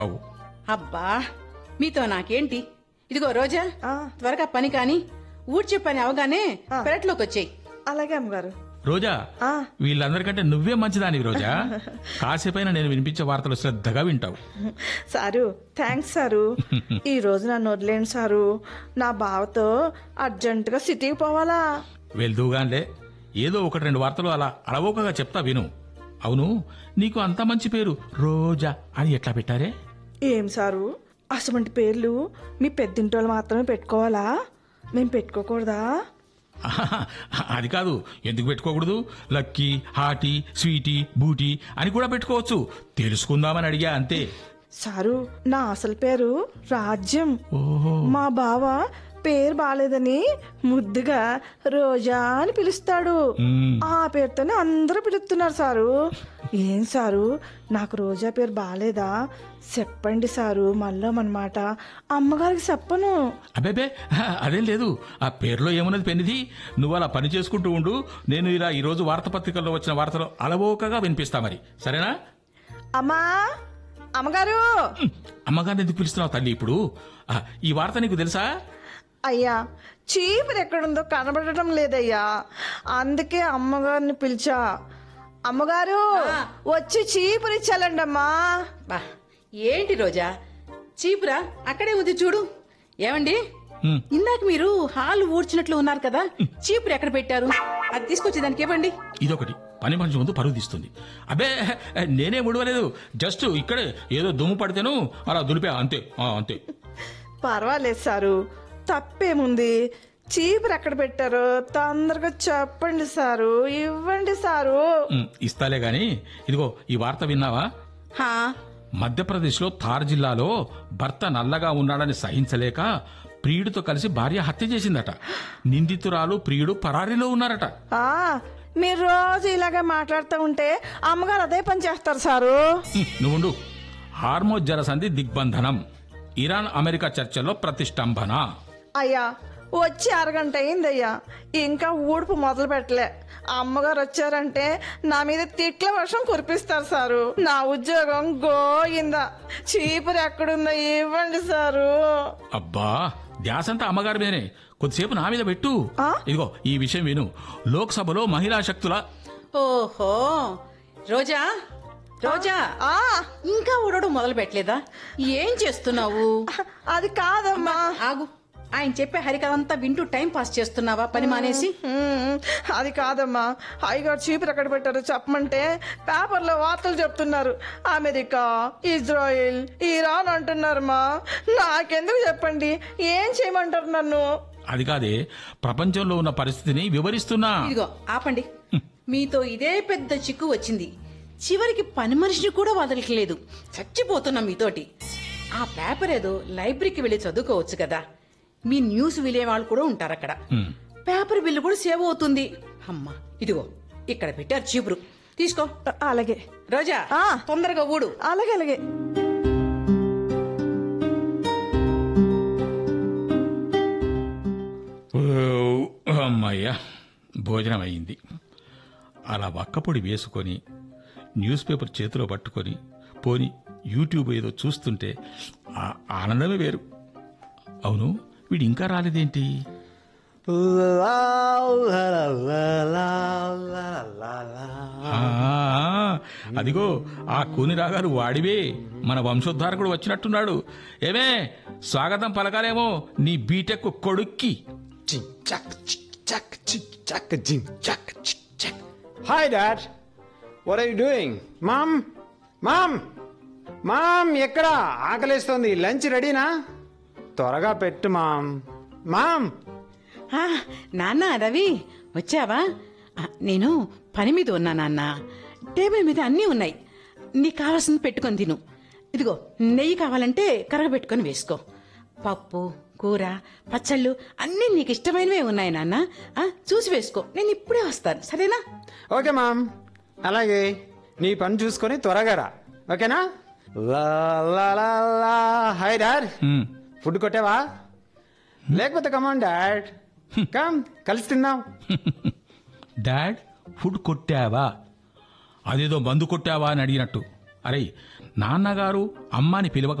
అవు. అబ్బా మీతో నాకేంటి? ఇదిగో రోజా, త్వరగా పని కాని ఊడ్చే పని అవగానే పెరట్లోకి వచ్చేయి. అలాగే అమ్మగారు. రోజా, వీళ్ళందరికంటే నువ్వే మంచిదానివి రోజా. కాసేపైనా నేను వినిపించే వార్తలు శ్రద్ధగా వింటావు. Sir, thanks sir. ఈ రోజు నన్ను వదిలేండి సారు. నా బావతో అర్జెంటుగా సిటీకి పోవాలా. వెళ్దూగాన్లే, ఏదో ఒకటి రెండు వార్తలు అలా అలవోకగా చెప్తా విను. అవును, నీకు అంత మంచి పేరు రోజా అని ఎట్లా పెట్టారే? ఏం సారు, అసమంటి పేర్లు మీ పెద్దింటోళ్ళు మాత్రమే పెట్టుకోవాలా? మేము పెట్టుకోకూడదా? అది కాదు, ఎందుకు పెట్టుకోకూడదు? లక్కీ, హాటీ, స్వీటీ, బూటీ అని కూడా పెట్టుకోవచ్చు. తెలుసుకుందామని అడిగా అంతే. సారు, నా అసలు పేరు రాజ్యం. ఓహో. మా బావ పేరు బాలేదని ముద్దుగా రోజా అని పిలుస్తాడు. ఆ పేరుతోనే అందరూ పిలుస్తున్నారు సారు. ఏం సారు, నాకు రోజా పేరు బాలేదా? చెప్పండి సారు, మళ్ళా మనమాట అమ్మగారికి చెప్పను. అబ్బేబే, అదేం లేదు. ఆ పేరులో ఏమున్నది పెన్నిది. నువ్వు అలా పని చేసుకుంటూ ఉండు. నేను ఇలా ఈరోజు వార్తాపత్రికల్లో వచ్చిన వార్తలు అలవోకగా వినిపిస్తా మరి, సరేనా? అమ్మా, అమ్మగారు. అమ్మగారిని ఎందుకు పిలుస్తున్నావు తల్లి ఇప్పుడు? ఈ వార్త నీకు తెలుసా? అయ్యా, చీపురు ఎక్కడుందో కనబడటం లేదయ్యా, అందుకే అమ్మగారిని పిలిచా. అమ్మగారు, వచ్చి చీపురు ఇచ్చాలండి అమ్మా. బా ఏంటి రోజా, చీపురా అక్కడే ఉంది చూడు. ఏమండి, ఇందాక మీరు హాల్ ఊడ్చినట్లు ఉన్నారు కదా, చీపురు ఎక్కడ పెట్టారు? అది తీసుకొచ్చి దానికి ఇవ్వండి. ఇదొకటి పని మనిషి ముందు పరుగు తీస్తుంది. అబ్బే, నేనే ముడవలేదు, జస్ట్ ఇక్కడే ఏదో దుమ్ము పడితేను అలా దులిపా, అంతే అంతే. పర్వాలేదు సారు, తప్పేముంది. చీపురు ఎక్కడ పెట్టారో తొందరగా చెప్పండి సారు, ఇవ్వండి సారు. ఇస్తాలే గాని, ఇదిగో ఈ వార్త విన్నావా? మధ్యప్రదేశ్లో థార్ జిల్లాలో భర్త నల్లగా ఉన్నాడని సహించలేక ప్రియుడితో కలిసి భార్య హత్య చేసిందట. నిందితురాలు ప్రియుడు పరారీలో ఉన్నారట. మీరు రోజు ఇలాగే మాట్లాడుతూ ఉంటే అమ్మగారు అదే పని చేస్తారు సారు. నువ్వుండు. హార్మోజ్ జలసంధి దిగ్బంధనం, ఇరాన్ అమెరికా చర్చల్లో ప్రతిష్టంభన. అయ్యా, వచ్చి అరగంట అయిందయ్యా, ఇంకా ఊడుపు మొదలు పెట్టలే. అమ్మగారు వచ్చారంటే నా మీద తిట్ల వర్షం కురిపిస్తారు సారు. నా ఉద్యోగం గోయిందా. చీపురు ఎక్కడుందో ఇవ్వండి సారు. అబ్బా, ధ్యాసంతా అమ్మగారి మీదనే, కొద్దిసేపు నా మీద పెట్టు. ఇదిగో ఈ విషయం విను. లోక్సభలో మహిళా శక్తుల. ఓహో, రోజా రోజా, ఇంకా ఊడడం మొదలు పెట్టలేదా? ఏం చేస్తున్నావు? అది కాదమ్మా. ఆగు, ఆయన చెప్పే హరికథంతా వింటూ టైం పాస్ చేస్తున్నావా పని మానేసి? అది కాదమ్మా, అయ్యగారు చీపురు ఎక్కడ పెట్టారో చెప్పమంటే పేపర్లో వార్తలు చెప్తున్నారు. America, Israel, Iran అంటున్నారమ్మా. నాకెందుకు చెప్పండి, ఏం చేయమంటారు నన్ను? అది కాదే, ప్రపంచంలో ఉన్న పరిస్థితిని వివరిస్తున్నా. ఇదిగో ఆపండి, మీతో ఇదే పెద్ద చిక్కు వచ్చింది. చివరికి పని మనిషిని కూడా వదలట్లేదు. చచ్చిపోతున్నా మీతోటి. ఆ పేపర్ ఏదో లైబ్రరీకి వెళ్ళి చదువుకోవచ్చు కదా. మీ న్యూస్ వినే వాళ్ళు కూడా ఉంటారు అక్కడ. పేపర్ బిల్లు కూడా సేవ్ అవుతుంది. అమ్మా, ఇదిగో ఇక్కడ పెట్టారు చీపురు, తీసుకో. అలాగే రోజా, తొందరగా ఊడు. అలాగే అలాగే. అమ్మయ్యా, భోజనం అయింది. అలా వక్కపొడి వేసుకొని న్యూస్ పేపర్ చేతిలో పట్టుకొని పోని యూట్యూబ్ ఏదో చూస్తుంటే ఆ ఆనందమే వేరు. అవును, వీడు ఇంకా రాలేదేంటి? అదిగో ఆ కూని రాగారు వాడివే. మన వంశోద్ధారకుడు వచ్చినట్టున్నాడు. ఏమే, స్వాగతం పలకాలేమో నీ బీటెక్ కొడుక్కి. Hi, Dad. What are you doing? Mom? Mom? Mom, ఎక్కడా? ఆకలేస్తోంది. లంచ్ రెడీనా? త్వరగా పెట్టు మామ్. మామ్. నాన్న రవి, వచ్చావా? నేను పని మీద ఉన్నా నాన్న. టేబుల్ మీద అన్నీ ఉన్నాయి, నీకు కావాల్సింది పెట్టుకొని తిను. ఇదిగో నెయ్యి కావాలంటే కరగబెట్టుకొని వేసుకో. పప్పు, కూర, పచ్చళ్ళు అన్నీ నీకు ఇష్టమైనవే ఉన్నాయి నాన్న. చూసి వేసుకో, నేను ఇప్పుడే వస్తాను, సరేనా? ఓకే మామ్, అలాగే. నీ పని చూసుకొని త్వరగా రా, ఓకేనా? హాయ్ డాడ్, ఫుడ్ కొట్టావా? లేకపోతే కమాన్ డాడ్, కమ్ కలిసి తిందాం. డాడ్, ఫుడ్ కొట్టావా? అదేదో మందు కొట్టావా అని అడిగినట్టు. అరే నాన్నగారు అమ్మాని పిలవక